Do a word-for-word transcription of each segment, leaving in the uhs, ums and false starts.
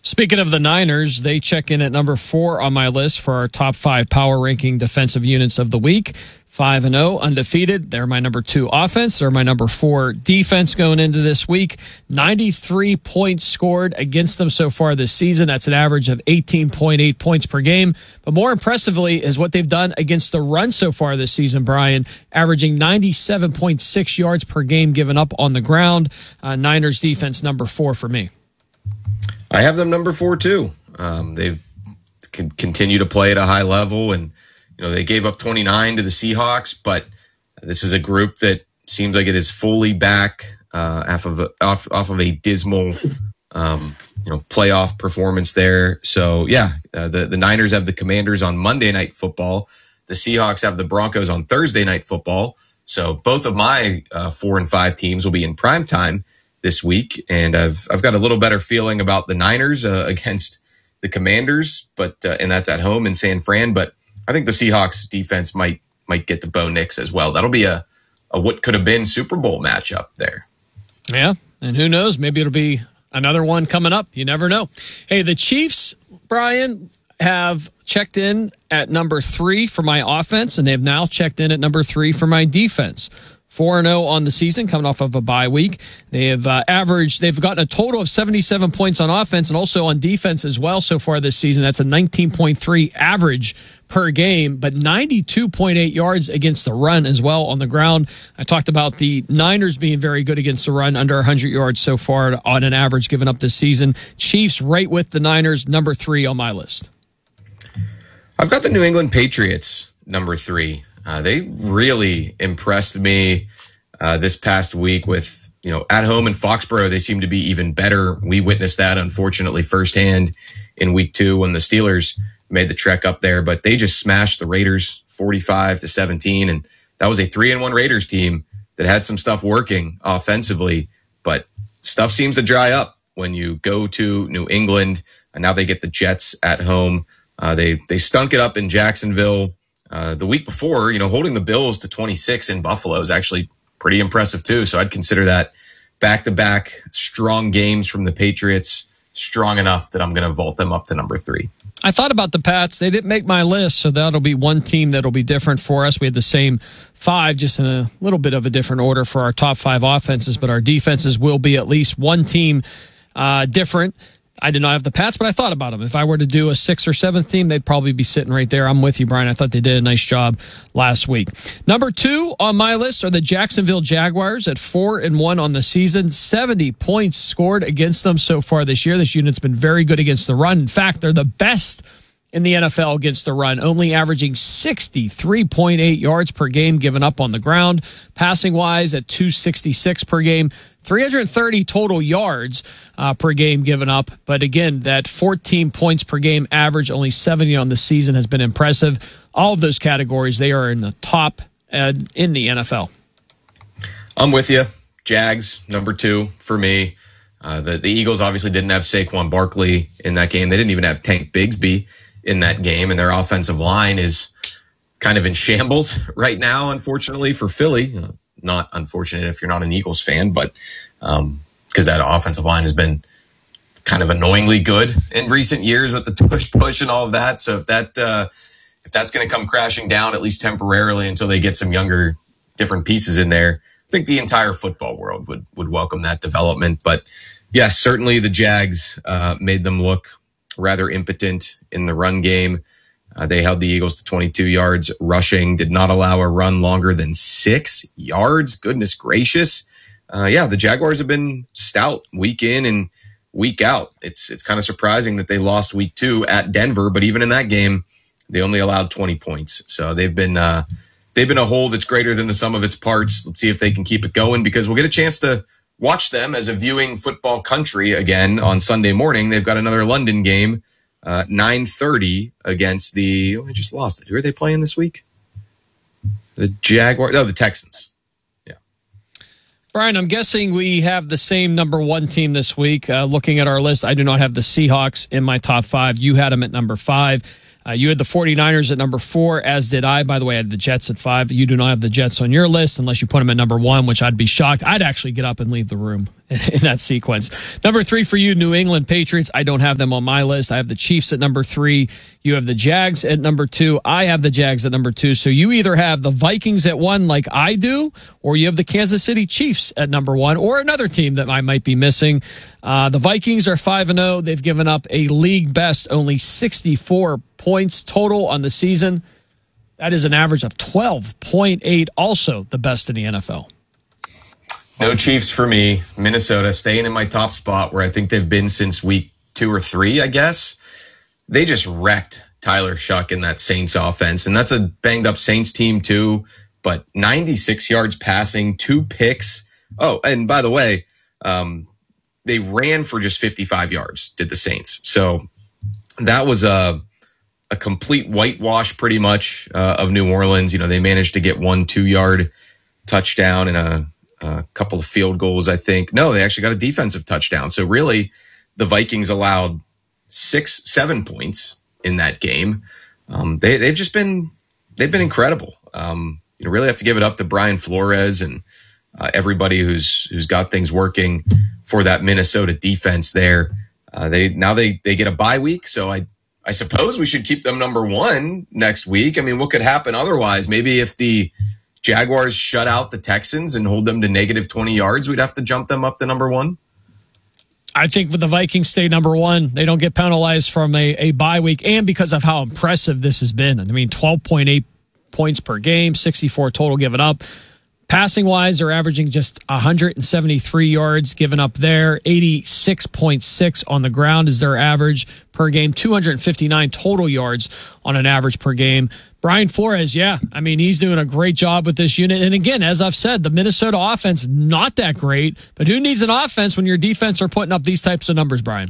Speaking of the Niners, they check in at number four on my list for our top five power ranking defensive units of the week. five and oh, undefeated. They're my number two offense. They're my number four defense going into this week. ninety-three points scored against them so far this season. That's an average of eighteen point eight points per game. But more impressively is what they've done against the run so far this season, Brian, averaging ninety-seven point six yards per game given up on the ground. Uh, Niners defense number four for me. I have them number four too. Um, they've can continue to play at a high level, and you know they gave up twenty-nine to the Seahawks, but this is a group that seems like it is fully back uh, off of a, off off of a dismal um, you know playoff performance there. So yeah, uh, the the Niners have the Commanders on Monday Night Football. The Seahawks have the Broncos on Thursday Night Football. So both of my uh, four and five teams will be in prime time this week, and I've I've got a little better feeling about the Niners uh, against the Commanders, but uh, and that's at home in San Fran. But I think the Seahawks defense might might get the Bo Nix as well. That'll be a, a what could have been Super Bowl matchup there. Yeah, and who knows? Maybe it'll be another one coming up. You never know. Hey, the Chiefs, Brian, have checked in at number three for my offense, and they've now checked in at number three for my defense. four and oh on the season, coming off of a bye week. They have uh, averaged, they've gotten a total of seventy-seven points on offense and also on defense as well so far this season. That's a nineteen point three average per game, but ninety-two point eight yards against the run as well on the ground. I talked about the Niners being very good against the run, under one hundred yards so far on an average given up this season. Chiefs right with the Niners, number three on my list. I've got the New England Patriots, number three. Uh, they really impressed me uh, this past week with, you know, at home in Foxborough. They seem to be even better. We witnessed that, unfortunately, firsthand in week two when the Steelers made the trek up there. But they just smashed the Raiders forty-five to seventeen. And that was a three and one Raiders team that had some stuff working offensively. But stuff seems to dry up when you go to New England. And now they get the Jets at home. Uh, they, they stunk it up in Jacksonville. Uh, the week before, you know, holding the Bills to twenty-six in Buffalo is actually pretty impressive too. So I'd consider that back-to-back strong games from the Patriots strong enough that I'm going to vault them up to number three. I thought about the Pats. They didn't make my list, so that'll be one team that'll be different for us. We had the same five, just in a little bit of a different order for our top five offenses, but our defenses will be at least one team uh, different. I did not have the Pats, but I thought about them. If I were to do a sixth or seventh team, they'd probably be sitting right there. I'm with you, Brian. I thought they did a nice job last week. Number two on my list are the Jacksonville Jaguars at four and one on the season. seventy points scored against them so far this year. This unit's been very good against the run. In fact, they're the best in the N F L against the run, only averaging sixty-three point eight yards per game given up on the ground. Passing wise at two sixty-six per game. three hundred thirty total yards uh, per game given up. But again, that fourteen points per game average, only seventy on the season, has been impressive. All of those categories, they are in the top uh, in the N F L. I'm with you. Jags, number two for me. Uh, the, the Eagles obviously didn't have Saquon Barkley in that game. They didn't even have Tank Bigsby in that game, and their offensive line is kind of in shambles right now, unfortunately, for Philly. Uh, not unfortunate if you're not an Eagles fan, but um, because that offensive line has been kind of annoyingly good in recent years with the push, push, and all of that. So if that uh, if that's going to come crashing down, at least temporarily, until they get some younger, different pieces in there, I think the entire football world would would welcome that development. But yes, certainly the Jags uh, made them look rather impotent in the run game. Uh, they held the Eagles to twenty-two yards rushing, did not allow a run longer than six yards. Goodness gracious. Uh, yeah, the Jaguars have been stout week in and week out. It's it's kind of surprising that they lost week two at Denver, but even in that game, they only allowed twenty points. So they've been uh, they've been a whole that's greater than the sum of its parts. Let's see if they can keep it going, because we'll get a chance to watch them as a viewing football country again on Sunday morning. They've got another London game, uh, nine thirty against the, oh, I just lost it. Who are they playing this week? The Jaguars, oh, the Texans. Yeah. Brian, I'm guessing we have the same number one team this week. Uh, looking at our list, I do not have the Seahawks in my top five. You had them at number five. Uh, you had the 49ers at number four, as did I. By the way, I had the Jets at five. You do not have the Jets on your list unless you put them at number one, which I'd be shocked. I'd actually get up and leave the room in that sequence. Number three for you, New England Patriots. I don't have them on my list. I have the Chiefs at number three. You have the Jags at number two. I have the Jags at number two. So you either have the Vikings at one like I do, or you have the Kansas City Chiefs at number one, or another team that I might be missing. Uh, the Vikings are five and oh. They've given up a league best only sixty-four points total on the season. That is an average of twelve point eight, also the best in the N F L. No Chiefs for me. Minnesota staying in my top spot where I think they've been since week two or three, I guess. They just wrecked Tyler Shuck in that Saints offense, and that's a banged-up Saints team too, but ninety-six yards passing, two picks. Oh, and by the way, um, they ran for just fifty-five yards, did the Saints. So that was a, a complete whitewash pretty much uh, of New Orleans. You know, they managed to get one two-yard touchdown and a, a couple of field goals, I think. No, they actually got a defensive touchdown. So really, the Vikings allowed six, seven points in that game. Um, they, they've just been, they've been incredible. Um, you really have to give it up to Brian Flores and uh, everybody who's, who's got things working for that Minnesota defense there. Uh, they, now they, they get a bye week. So I, I suppose we should keep them number one next week. I mean, what could happen otherwise? Maybe if the Jaguars shut out the Texans and hold them to negative twenty yards, we'd have to jump them up to number one. I think with the Vikings stay number one, they don't get penalized from a, a bye week, and because of how impressive this has been. I mean, twelve point eight points per game, sixty-four total given up. Passing wise, they're averaging just one hundred seventy-three yards given up there. eighty-six point six on the ground is their average per game. two hundred fifty-nine total yards on an average per game. Brian Flores, yeah, I mean, he's doing a great job with this unit. And again, as I've said, the Minnesota offense, not that great. But who needs an offense when your defense are putting up these types of numbers, Brian?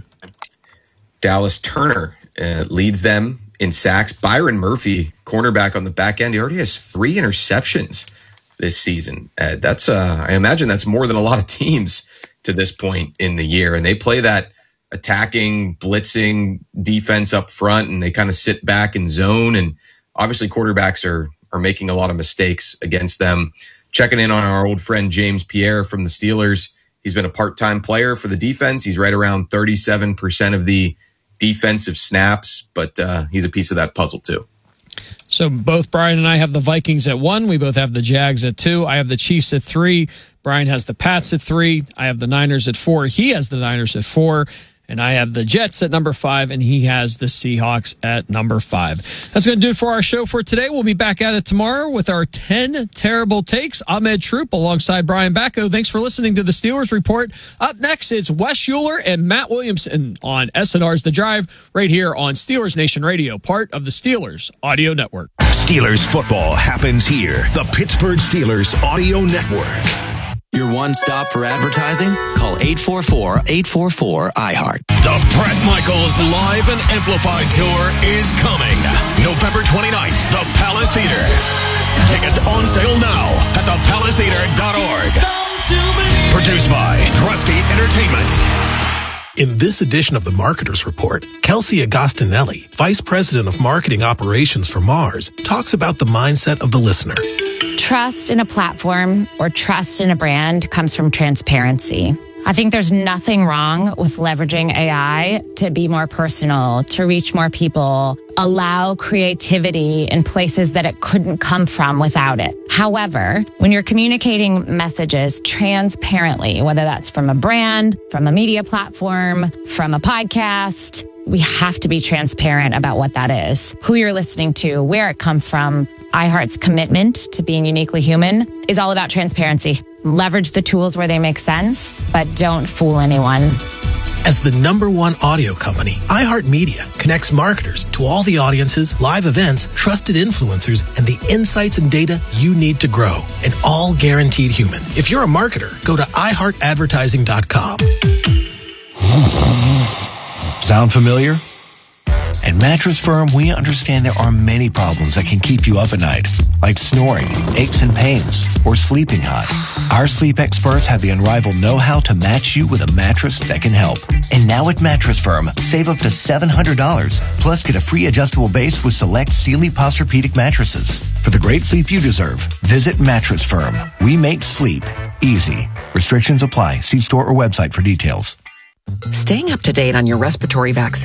Dallas Turner uh, leads them in sacks. Byron Murphy, cornerback on the back end, he already has three interceptions this season. Uh, that's, uh, I imagine that's more than a lot of teams to this point in the year. And they play that attacking, blitzing defense up front, and they kind of sit back and zone. And obviously quarterbacks are, are making a lot of mistakes against them. Checking in on our old friend James Pierre from the Steelers. He's been a part-time player for the defense. He's right around thirty-seven percent of the defensive snaps, but uh, he's a piece of that puzzle too. So both Brian and I have the Vikings at one. We both have the Jags at two. I have the Chiefs at three. Brian has the Pats at three. I have the Niners at four. He has the Niners at four. And I have the Jets at number five, and he has the Seahawks at number five. That's going to do it for our show for today. We'll be back at it tomorrow with our ten terrible takes. Ahmed Troop alongside Brian Bacco. Thanks for listening to the Steelers Report. Up next, it's Wes Schuler and Matt Williamson on S N R's The Drive right here on Steelers Nation Radio, part of the Steelers Audio Network. Steelers football happens here. The Pittsburgh Steelers Audio Network. Your one stop for advertising? Call eight four four, eight four four, I heart. The Bret Michaels Live and Amplified Tour is coming. November twenty-ninth, the Palace Theater. Tickets on sale now at the palace theater dot org. Produced by Drusky Entertainment. In this edition of the Marketer's Report, Kelsey Agostinelli, Vice President of Marketing Operations for Mars, talks about the mindset of the listener. Trust in a platform or trust in a brand comes from transparency. I think there's nothing wrong with leveraging A I to be more personal, to reach more people, allow creativity in places that it couldn't come from without it. However, when you're communicating messages transparently, whether that's from a brand, from a media platform, from a podcast, we have to be transparent about what that is, who you're listening to, where it comes from. iHeart's commitment to being uniquely human is all about transparency. Leverage the tools where they make sense, but don't fool anyone. As the number one audio company, iHeartMedia connects marketers to all the audiences, live events, trusted influencers, and the insights and data you need to grow, and all guaranteed human. If you're a marketer, go to i heart advertising dot com. Sound familiar? At Mattress Firm, we understand there are many problems that can keep you up at night, like snoring, aches and pains, or sleeping hot. Our sleep experts have the unrivaled know-how to match you with a mattress that can help. And now at Mattress Firm, save up to seven hundred dollars, plus get a free adjustable base with select Sealy Posturepedic mattresses. For the great sleep you deserve, visit Mattress Firm. We make sleep easy. Restrictions apply. See store or website for details. Staying up to date on your respiratory vaccine